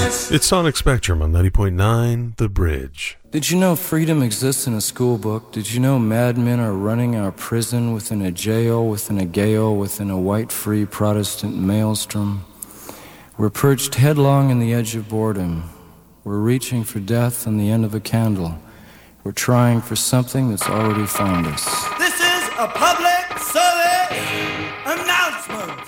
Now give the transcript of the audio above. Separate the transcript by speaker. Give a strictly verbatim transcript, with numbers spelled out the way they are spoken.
Speaker 1: It's Sonic Spectrum on ninety point nine, The Bridge.
Speaker 2: Did you know freedom exists in a school book? Did you know madmen are running our prison within a jail, within a gale, within a white free Protestant maelstrom? We're perched headlong in the edge of boredom. We're reaching for death on the end of a candle. We're trying for something that's already found us.
Speaker 3: This is a public service announcement.